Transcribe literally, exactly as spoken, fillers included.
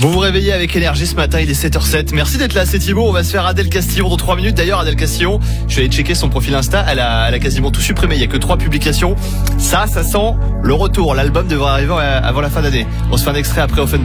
Vous vous réveillez avec énergie ce matin, il est sept heures zéro sept. Merci d'être là, c'est Thibaut. On va se faire Adèle Castillon dans trois minutes. D'ailleurs, Adèle Castillon, je vais aller checker son profil Insta. Elle a, elle a quasiment tout supprimé. Il n'y a que trois publications. Ça, ça sent le retour. L'album devrait arriver avant la fin d'année. On se fait un extrait après Offen.